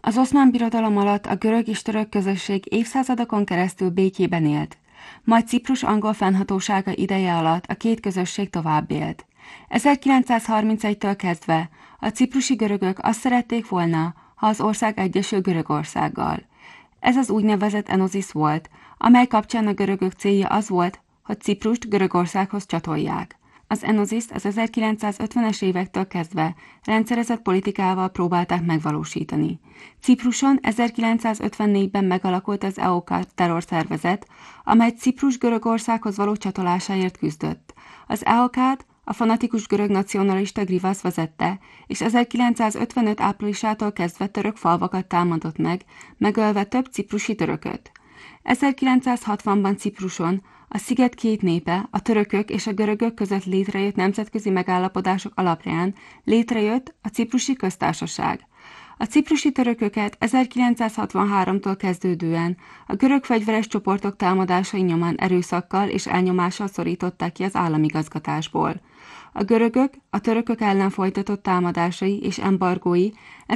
Az Oszmán Birodalom alatt a görög és török közösség évszázadokon keresztül békében élt, majd Ciprus angol fennhatósága ideje alatt a két közösség tovább élt. 1931-től kezdve a ciprusi görögök azt szerették volna, ha az ország egyesül Görögországgal. Ez az úgynevezett enosis volt, amely kapcsán a görögök célja az volt, hogy Ciprust Görögországhoz csatolják. Az enoziszt az 1950-es évektől kezdve rendszerezett politikával próbálták megvalósítani. Cipruson 1954-ben megalakult az EOK terrorszervezet, amely Ciprus Görögországhoz való csatolásáért küzdött. Az EOK-t a fanatikus görög nacionalista Grivas vezette, és 1955 áprilisától kezdve török falvakat támadott meg, megölve több ciprusi törököt. 1960-ban Cipruson a sziget két népe, a törökök és a görögök között létrejött nemzetközi megállapodások alapján létrejött a Ciprusi Köztársaság. A ciprusi törököket 1963-tól kezdődően a görög fegyveres csoportok támadásai nyomán erőszakkal és elnyomással szorították ki az államigazgatásból. A görögök a törökök ellen folytatott támadásai és embargói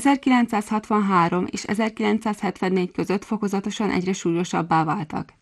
1963 és 1974 között fokozatosan egyre súlyosabbá váltak.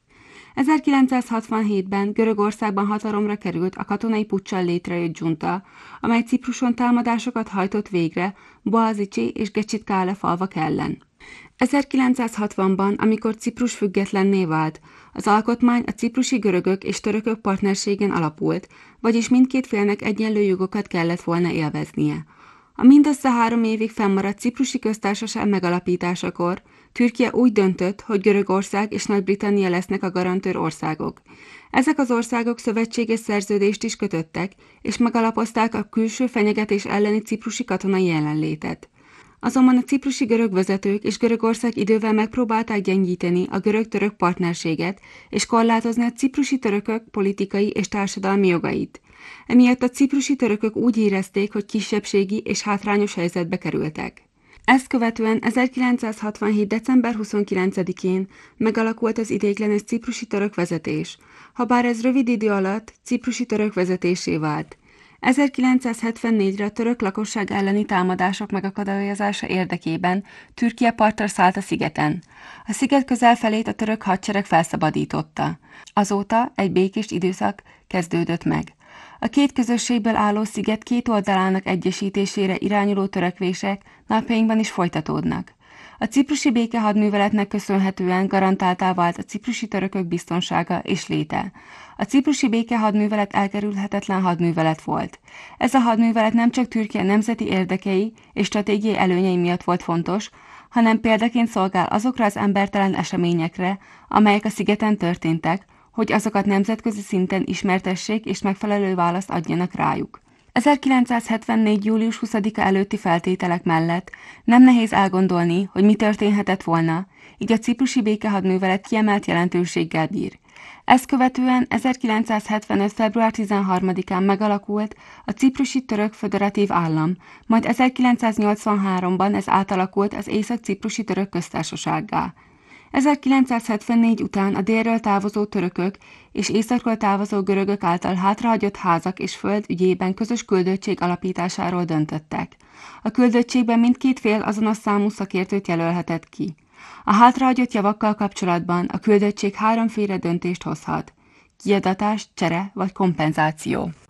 1967-ben Görögországban hatalomra került a katonai puccsal létrejött dzsunta, amely Cipruson támadásokat hajtott végre Boğaziçi és Gecitkále falvak ellen. 1960-ban, amikor Ciprus függetlenné vált, az alkotmány a ciprusi görögök és törökök partnerségen alapult, vagyis mindkét félnek egyenlő jogokat kellett volna élveznie. A mindössze 3 évig fennmaradt Ciprusi Köztársaság megalapításakor Türkia úgy döntött, hogy Görögország és Nagy-Britannia lesznek a garantőr országok. Ezek az országok szövetséges szerződést is kötöttek, és megalapozták a külső fenyegetés elleni ciprusi katonai jelenlétet. Azonban a ciprusi görög vezetők és Görögország idővel megpróbálták gyengíteni a görög-török partnerséget és korlátozni a ciprusi törökök politikai és társadalmi jogait. Emiatt a ciprusi törökök úgy érezték, hogy kisebbségi és hátrányos helyzetbe kerültek. Ezt követően 1967. december 29-én megalakult az ideiglenes ciprusi török vezetés, habár ez rövid idő alatt ciprusi török vezetésé vált. 1974-re a török lakosság elleni támadások megakadályozása érdekében Türkia partra szállt a szigeten. A sziget közelfelét a török hadsereg felszabadította. Azóta egy békés időszak kezdődött meg. A két közösségből álló sziget két oldalának egyesítésére irányuló törekvések napjainkban is folytatódnak. A ciprusi békehadműveletnek köszönhetően garantáltá vált a ciprusi törökök biztonsága és léte. A ciprusi békehadművelet elkerülhetetlen hadművelet volt. Ez a hadművelet nem csak Türkia nemzeti érdekei és stratégiai előnyei miatt volt fontos, hanem példaként szolgál azokra az embertelen eseményekre, amelyek a szigeten történtek, hogy azokat nemzetközi szinten ismertessék és megfelelő választ adjanak rájuk. 1974. július 20-a előtti feltételek mellett nem nehéz elgondolni, hogy mi történhetett volna, így a ciprusi békehadművelet kiemelt jelentőséggel bír. Ezt követően 1975. február 13-án megalakult a Ciprusi Török Föderatív Állam, majd 1983-ban ez átalakult az Észak-Ciprusi Török Köztársasággá. 1974 után a délről távozó törökök és északról távozó görögök által hátrahagyott házak és föld ügyében közös küldöttség alapításáról döntöttek. A küldöttségben mindkét fél azonos számú szakértőt jelölhetett ki. A hátrahagyott javakkal kapcsolatban a küldöttség háromféle döntést hozhat: kiadatás, csere vagy kompenzáció.